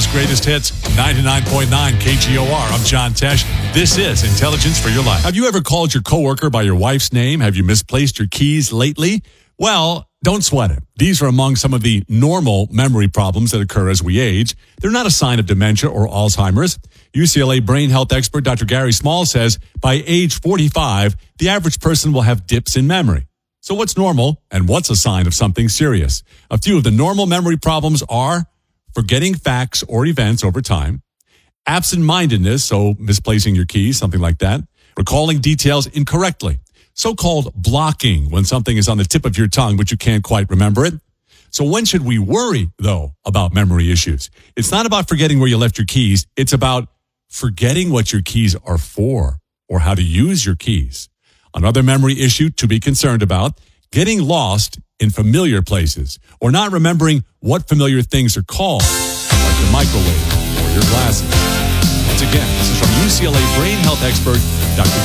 Omaha's greatest hits, 99.9 KGOR. I'm John Tesh. This is Intelligence for Your Life. Have you ever called your coworker by your wife's name? Have you misplaced your keys lately? Well, don't sweat it. These are among some of the normal memory problems that occur as we age. They're not a sign of dementia or Alzheimer's. UCLA brain health expert Dr. Gary Small says by age 45, the average person will have dips in memory. So what's normal and what's a sign of something serious? A few of the normal memory problems are forgetting facts or events over time, absent-mindedness, so misplacing your keys, something like that, recalling details incorrectly, so-called blocking when something is on the tip of your tongue but you can't quite remember it. So when should we worry, though, about memory issues? It's not about forgetting where you left your keys. It's about forgetting what your keys are for or how to use your keys. Another memory issue to be concerned about, getting lost in familiar places or not remembering what familiar things are called, like the microwave or your glasses. Once again, this is from UCLA brain health expert Dr.